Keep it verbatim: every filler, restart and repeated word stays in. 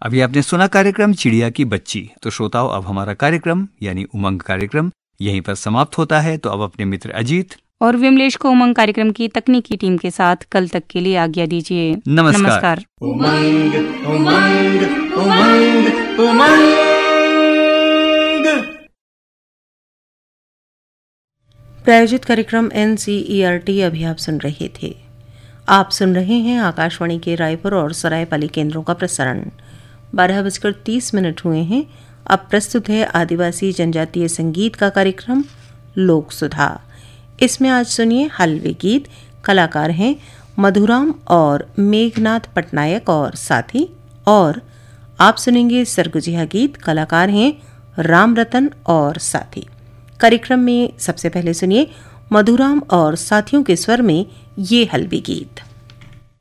अभी आपने सुना कार्यक्रम चिड़िया की बच्ची। तो श्रोताओं, अब हमारा कार्यक्रम यानी उमंग कार्यक्रम यहीं पर समाप्त होता है। तो अब अपने मित्र अजीत और विमलेश को उमंग कार्यक्रम की तकनीकी टीम के साथ कल तक के लिए आज्ञा दीजिए। नमस्कार, नमस्कार। उमंग उमंग उमंग उमंग। प्रायोजित कार्यक्रम N C E R T अभी आप सुन रहे थे। आप सुन रहे हैं आकाशवाणी के रायपुर और सरायपाली केंद्रों का प्रसारण। बारह बजकर तीस मिनट हुए हैं। अब प्रस्तुत है आदिवासी जनजातीय संगीत का कार्यक्रम लोक सुधा। इसमें आज सुनिए हलवे गीत। कलाकार हैं मधुराम और मेघनाथ पटनायक और साथी। और आप सुनेंगे सरगुजिया गीत। कलाकार हैं राम रतन और साथी। कार्यक्रम में सबसे पहले सुनिए मधुराम और साथियों के स्वर में ये हलवे गीत।